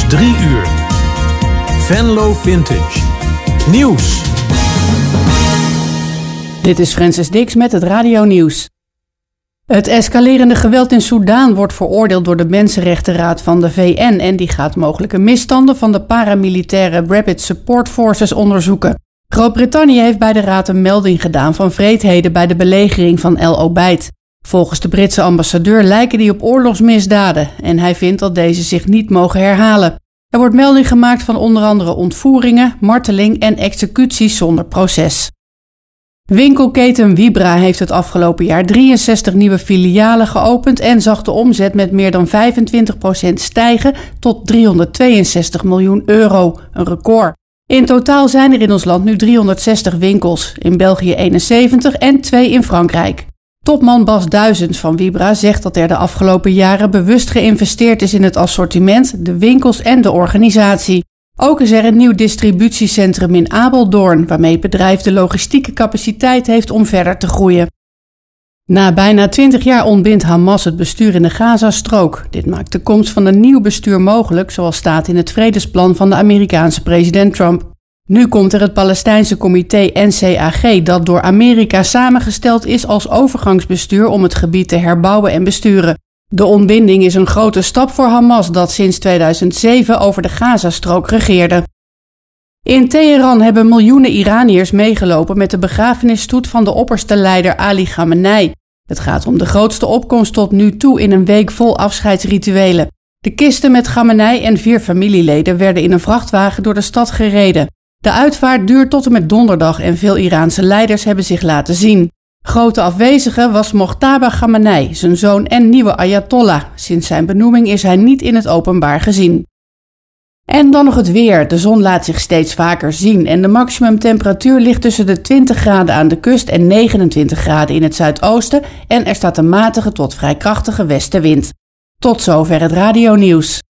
3 uur. Venlo Vintage. Nieuws. Dit is Francis Dix met het Radio Nieuws. Het escalerende geweld in Soedan wordt veroordeeld door de Mensenrechtenraad van de VN en die gaat mogelijke misstanden van de paramilitaire Rapid Support Forces onderzoeken. Groot-Brittannië heeft bij de raad een melding gedaan van wreedheden bij de belegering van El Obeid. Volgens de Britse ambassadeur lijken die op oorlogsmisdaden en hij vindt dat deze zich niet mogen herhalen. Er wordt melding gemaakt van onder andere ontvoeringen, marteling en executies zonder proces. Winkelketen Vibra heeft het afgelopen jaar 63 nieuwe filialen geopend en zag de omzet met meer dan 25% stijgen tot €362 miljoen, een record. In totaal zijn er in ons land nu 360 winkels, in België 71 en 2 in Frankrijk. Topman Bas Duizends van Vibra zegt dat er de afgelopen jaren bewust geïnvesteerd is in het assortiment, de winkels en de organisatie. Ook is er een nieuw distributiecentrum in Apeldoorn, waarmee het bedrijf de logistieke capaciteit heeft om verder te groeien. Na bijna 20 jaar ontbindt Hamas het bestuur in de Gazastrook. Dit maakt de komst van een nieuw bestuur mogelijk, zoals staat in het vredesplan van de Amerikaanse president Trump. Nu komt er het Palestijnse comité NCAG, dat door Amerika samengesteld is als overgangsbestuur om het gebied te herbouwen en besturen. De ontbinding is een grote stap voor Hamas, dat sinds 2007 over de Gazastrook regeerde. In Teheran hebben miljoenen Iraniërs meegelopen met de begrafenisstoet van de opperste leider Ali Khamenei. Het gaat om de grootste opkomst tot nu toe in een week vol afscheidsrituelen. De kisten met Khamenei en 4 familieleden werden in een vrachtwagen door de stad gereden. De uitvaart duurt tot en met donderdag en veel Iraanse leiders hebben zich laten zien. Grote afwezige was Mojtaba Khamenei, zijn zoon en nieuwe Ayatollah. Sinds zijn benoeming is hij niet in het openbaar gezien. En dan nog het weer. De zon laat zich steeds vaker zien en de maximumtemperatuur ligt tussen de 20 graden aan de kust en 29 graden in het zuidoosten en er staat een matige tot vrij krachtige westenwind. Tot zover het Radio Nieuws.